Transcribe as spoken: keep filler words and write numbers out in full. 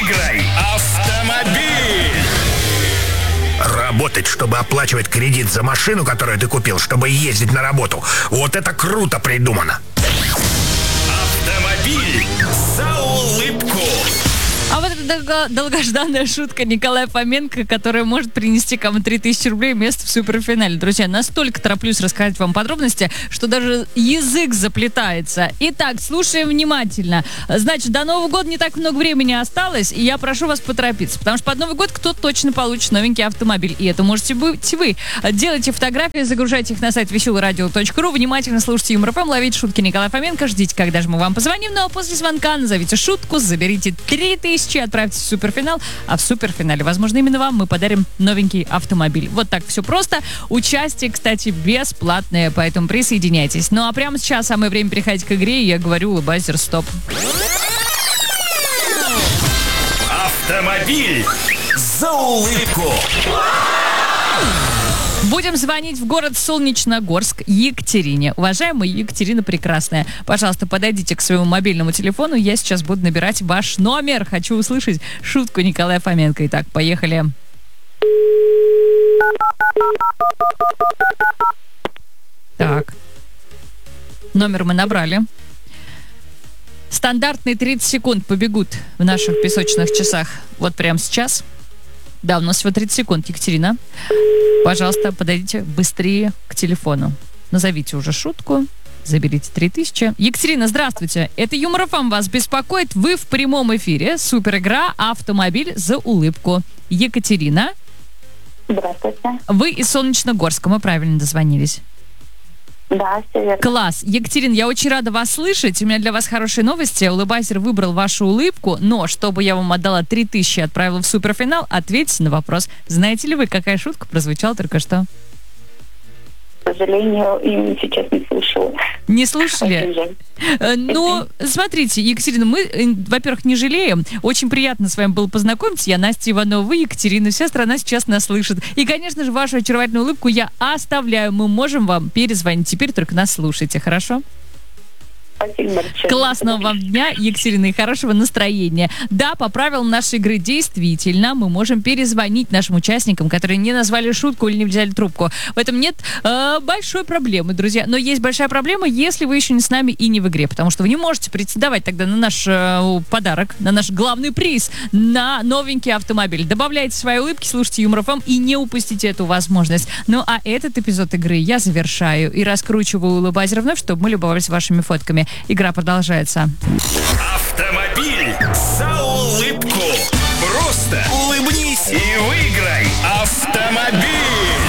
выиграй автомобиль! Работать, чтобы оплачивать кредит за машину, которую ты купил, чтобы ездить на работу. Вот это круто придумано. Автомобиль за улыбку. А вот эта долго- долгожданная шутка Николая Фоменко, которая может принести кому три тысячи рублей место в суперфинале. Друзья, настолько тороплюсь рассказать вам подробности, что даже язык заплетается. Итак, слушаем внимательно. Значит, до Нового года не так много времени осталось, и я прошу вас поторопиться, потому что под Новый год кто-то точно получит новенький автомобиль. И это можете быть вы. Делайте фотографии, загружайте их на сайт веселый радио точка ру, внимательно слушайте Юмор ФМ, ловите шутки Николая Фоменко, ждите, когда же мы вам позвоним, ну а после звонка назовите шутку, заберите три тысячи, отправьтесь в суперфинал, а в суперфинале, возможно, именно вам мы подарим новенький автомобиль. Вот так все просто. Участие, кстати, бесплатное, поэтому присоединяйтесь. Ну а прямо сейчас самое время переходить к игре, и я говорю улыбайзер стоп. Автомобиль за улыбку. Будем звонить в город Солнечногорск Екатерине. Уважаемая Екатерина Прекрасная, пожалуйста, подойдите к своему мобильному телефону. Я сейчас буду набирать ваш номер. Хочу услышать шутку Николая Фоменко. Итак, поехали. Так. Номер мы набрали. Стандартные тридцать секунд побегут в наших песочных часах. Вот прямо сейчас. Да, у нас всего тридцать секунд, Екатерина. Пожалуйста, подойдите быстрее к телефону. Назовите уже шутку. Заберите три тысячи. Екатерина, здравствуйте. Это Юмор ФМ вас беспокоит. Вы в прямом эфире. Супер игра «Автомобиль за улыбку». Екатерина. Здравствуйте. Вы из Солнечногорска. Мы правильно дозвонились. Да, все верно. Класс. Екатерина, я очень рада вас слышать. У меня для вас хорошие новости. Улыбайзер выбрал вашу улыбку, но чтобы я вам отдала три тысячи и отправила в суперфинал, ответьте на вопрос. Знаете ли вы, какая шутка прозвучала только что? К сожалению, и сейчас не слушала. Не слушали? Ну, смотрите, Екатерина, мы, во-первых, не жалеем. Очень приятно с вами было познакомиться. Я Настя Иванова, вы Екатерина. Вся страна сейчас нас слышит. И, конечно же, вашу очаровательную улыбку я оставляю. Мы можем вам перезвонить. Теперь только нас слушайте, хорошо? Спасибо большое. Классного вам дня, Екатерина, и хорошего настроения. Да, по правилам нашей игры действительно мы можем перезвонить нашим участникам, которые не назвали шутку или не взяли трубку. В этом нет э, большой проблемы, друзья. Но есть большая проблема, если вы еще не с нами и не в игре, потому что вы не можете претендовать тогда на наш э, подарок, на наш главный приз, на новенький автомобиль. Добавляйте свои улыбки, слушайте Юмор ФМ и не упустите эту возможность. Ну а этот эпизод игры я завершаю и раскручиваю улыбайзер вновь, чтобы мы любовались вашими фотками. Игра продолжается. Автомобиль за улыбку. Просто улыбнись и выиграй автомобиль.